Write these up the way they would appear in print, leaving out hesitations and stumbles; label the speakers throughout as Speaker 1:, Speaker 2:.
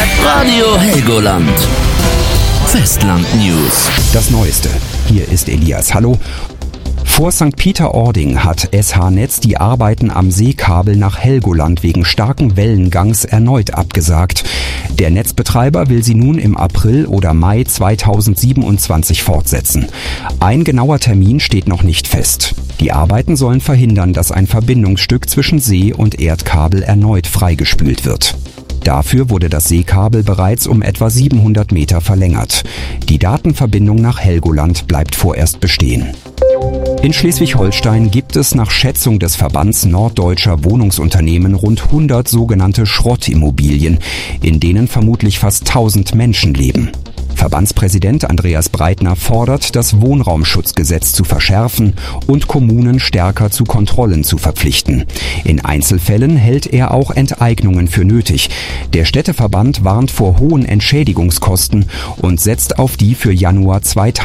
Speaker 1: Radio Helgoland. Festland News.
Speaker 2: Das Neueste. Hier ist Elias. Hallo. Vor St. Peter-Ording hat SH Netz die Arbeiten am Seekabel nach Helgoland wegen starken Wellengangs erneut abgesagt. Der Netzbetreiber will sie nun im April oder Mai 2027 fortsetzen. Ein genauer Termin steht noch nicht fest. Die Arbeiten sollen verhindern, dass ein Verbindungsstück zwischen See- und Erdkabel erneut freigespült wird. Dafür wurde das Seekabel bereits um etwa 700 Meter verlängert. Die Datenverbindung nach Helgoland bleibt vorerst bestehen. In Schleswig-Holstein gibt es nach Schätzung des Verbands norddeutscher Wohnungsunternehmen rund 100 sogenannte Schrottimmobilien, in denen vermutlich fast 1000 Menschen leben. Verbandspräsident Andreas Breitner fordert, das Wohnraumschutzgesetz zu verschärfen und Kommunen stärker zu Kontrollen zu verpflichten. In Einzelfällen hält er auch Enteignungen für nötig. Der Städteverband warnt vor hohen Entschädigungskosten und setzt auf die für Januar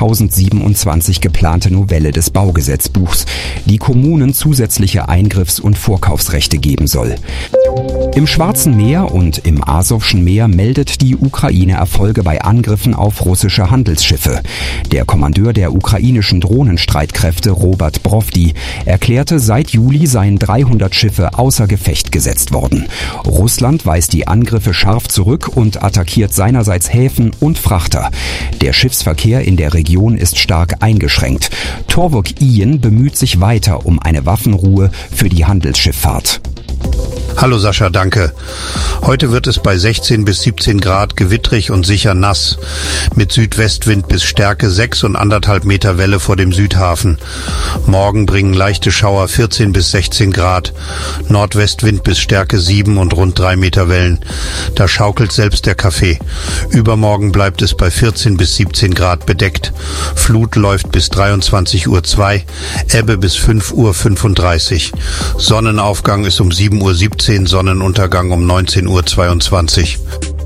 Speaker 2: 2027 geplante Novelle des Baugesetzbuchs, die Kommunen zusätzliche Eingriffs- und Vorkaufsrechte geben soll. Im Schwarzen Meer und im Asowschen Meer meldet die Ukraine Erfolge bei Angriffen auf russische Handelsschiffe. Der Kommandeur der ukrainischen Drohnenstreitkräfte, Robert Brovdi, erklärte, seit Juli seien 300 Schiffe außer Gefecht gesetzt worden. Russland weist die Angriffe scharf zurück und attackiert seinerseits Häfen und Frachter. Der Schiffsverkehr in der Region ist stark eingeschränkt. Torvok Ijen bemüht sich weiter um eine Waffenruhe für die Handelsschifffahrt.
Speaker 3: Hallo Sascha, danke. Heute wird es bei 16 bis 17 Grad gewittrig und sicher nass. Mit Südwestwind bis Stärke 6 und 1,5 Meter Welle vor dem Südhafen. Morgen bringen leichte Schauer 14 bis 16 Grad. Nordwestwind bis Stärke 7 und rund 3 Meter Wellen. Da schaukelt selbst der Kaffee. Übermorgen bleibt es bei 14 bis 17 Grad bedeckt. Flut läuft bis 23:02 Uhr, Ebbe bis 5:35 Uhr. Sonnenaufgang ist um 7:17 Uhr, Sonnenuntergang um 19:22 Uhr.